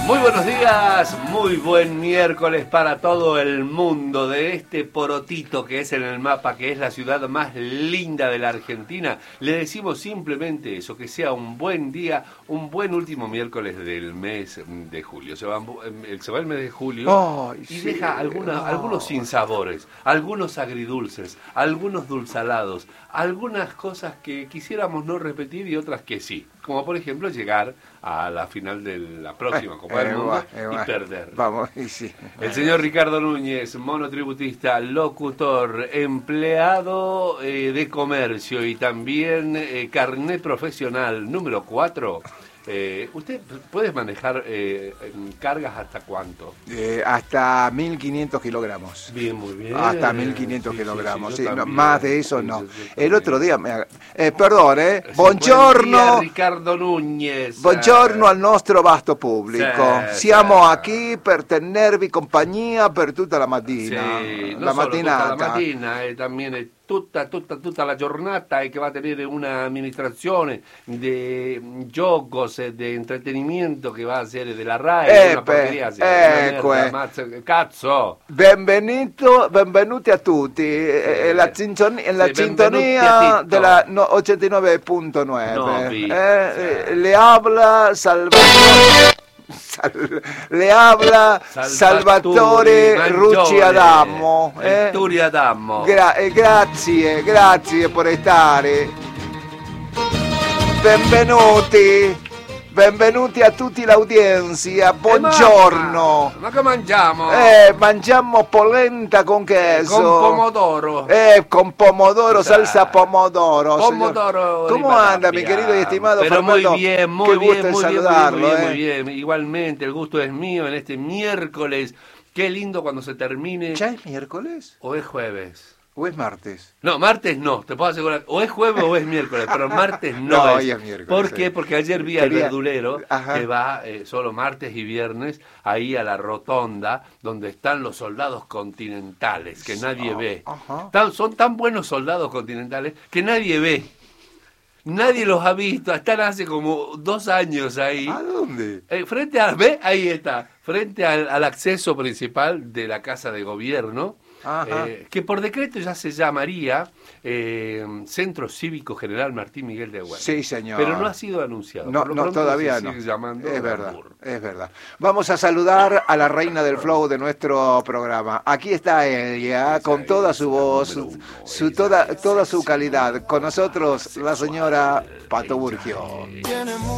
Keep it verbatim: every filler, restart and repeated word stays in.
Muy buenos días, muy buen miércoles para todo el mundo de este porotito que es en el mapa, que es la ciudad más linda de la Argentina. Le decimos simplemente eso, que sea un buen día, un buen último miércoles del mes de julio. Se va, se va el mes de julio oh, y sí, deja alguna, oh. algunos sinsabores, algunos agridulces, algunos dulzalados, algunas cosas que quisiéramos no repetir y otras que sí. Como por ejemplo llegar a la final de la próxima Copa del Mundo y perder. Vamos, y sí. El señor Ricardo Núñez, monotributista, locutor, empleado eh, de comercio y también eh, carnet profesional número cuatro. Eh, ¿Usted puede manejar eh, cargas hasta cuánto? Eh, hasta mil quinientos kilogramos. Bien, muy bien. Hasta mil quinientos sí, kilogramos. Sí, sí, sí, no, más de eso sí, no. Yo, yo El otro día, me, eh, perdón, eh, buongiorno. Buen día, Ricardo Núñez. Buongiorno al nostro vasto pubblico. Sì, Siamo sì. qui per tenervi compagnia per tutta la mattina. Sí, no la solo mattinata. tutta la mattina, eh, también eh, tutta, tutta, tutta la giornata e che va a tener una administrazione de giocos, de entretenimiento che va a ser de la RAI, Epe, una porqueria, así, ecco, una merda, eh. mazza, cazzo! Benvenuto, benvenuti a tutti. È la, sintonia, è la sì, sintonia della no, ottantanove virgola nove. No, eh, sì. Le habla Salvatore. Sal, le habla Salvatore Rucci Adamo. Eh? Turi Adamo. Gra- eh, grazie, grazie per stare. Benvenuti. Benvenuti a tutti l'audienzia, buongiorno. Eh, ma, ma che mangiamo? Eh, mangiamo polenta con queso. Con pomodoro. Eh, con pomodoro, Sa. salsa pomodoro. Pomodoro. ¿Cómo anda, mi querido y estimado Pero Fernando? muy bien, muy Qué bien, gusto muy, saludarlo, bien, muy bien, eh. muy bien. Igualmente, el gusto es mío en este miércoles. Qué lindo cuando se termine. ¿Ya es miércoles? ¿O es jueves? ¿O es martes? No, martes no, te puedo asegurar. O es jueves o es miércoles, pero martes no, no es. Hoy es miércoles. ¿Por qué? Sí. Porque ayer vi Quería... al verdulero Ajá. que va eh, solo martes y viernes ahí a la rotonda donde están los soldados continentales que nadie oh, ve. Ajá. Tan, son tan buenos soldados continentales que nadie ve. Nadie los ha visto, están hace como dos años ahí. ¿A dónde? Eh, frente a, ¿ve? Ahí está, frente al, al acceso principal de la Casa de Gobierno. Eh, que por decreto ya se llamaría eh, Centro Cívico General Martín Miguel de Güell. Sí, señor. Pero no ha sido anunciado. No, no todavía se no. Sigue llamando es verdad, Burr. es verdad. Vamos a saludar a la reina del flow de nuestro programa. Aquí está ella, esa con toda su voz, su, su, toda, toda su calidad. Con nosotros, la señora Pato Burgio.